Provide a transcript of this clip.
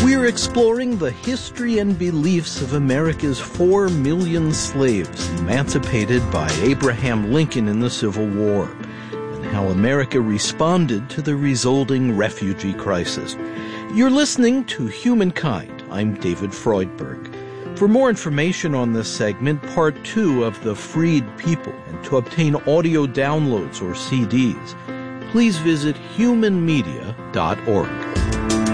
We're exploring the history and beliefs of America's 4 million slaves emancipated by Abraham Lincoln in the Civil War, and how America responded to the resulting refugee crisis. You're listening to Humankind. I'm David Freudberg. For more information on this segment, part 2 of The Freed People, and to obtain audio downloads or CDs, please visit humanmedia.org.